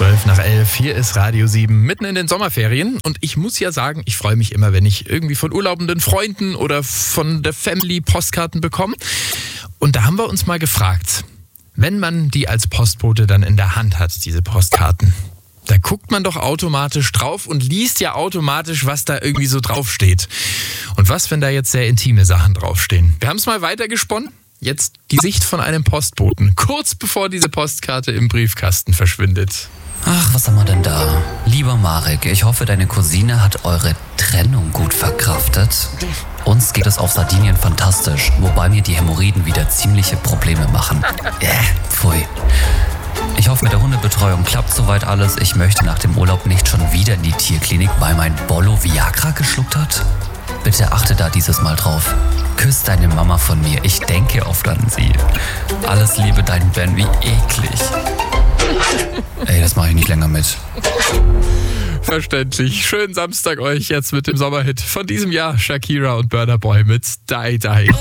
11:12. Hier ist Radio 7 mitten in den Sommerferien. Und ich muss ja sagen, ich freue mich immer, wenn ich irgendwie von urlaubenden Freunden oder von der Family Postkarten bekomme. Und da haben wir uns mal gefragt, wenn man die als Postbote dann in der Hand hat, diese Postkarten, da guckt man doch automatisch drauf und liest ja automatisch, was da irgendwie so draufsteht. Und was, wenn da jetzt sehr intime Sachen draufstehen? Wir haben es mal weitergesponnen. Jetzt die Sicht von einem Postboten, kurz bevor diese Postkarte im Briefkasten verschwindet. Ach, was haben wir denn da? Lieber Marek, ich hoffe, deine Cousine hat eure Trennung gut verkraftet. Uns geht es auf Sardinien fantastisch, wobei mir die Hämorrhoiden wieder ziemliche Probleme machen. Pfui. Ich hoffe, mit der Hundebetreuung klappt soweit alles. Ich möchte nach dem Urlaub nicht schon wieder in die Tierklinik, weil mein Bollo Viagra geschluckt hat. Bitte achte da dieses Mal drauf. Küss deine Mama von mir. Ich denke oft an sie. Alles Liebe, dein Ben. Wie eklig. Ey, das mache ich nicht länger mit. Verständlich. Schönen Samstag euch jetzt mit dem Sommerhit von diesem Jahr. Shakira und Burna Boy mit Die Die.